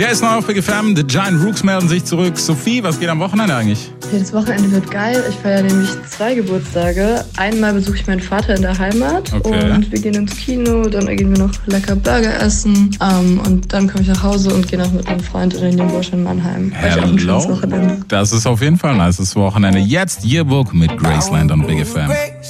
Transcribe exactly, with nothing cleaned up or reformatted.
Der ist noch auf Big F M. The Giant Rooks melden sich zurück. Sophie, was geht am Wochenende eigentlich? Ja, das Wochenende wird geil. Ich feiere nämlich zwei Geburtstage. Einmal besuche ich meinen Vater in der Heimat Okay. und wir gehen ins Kino. Dann gehen wir noch lecker Burger essen. Um, und dann komme ich nach Hause und gehe noch mit einem Freund in den Jungbusch in Mannheim. War ich auch ein schönes Hello. Wochenende. Das ist auf jeden Fall ein nices Wochenende. Jetzt Yearbook mit Graceland und Big F M.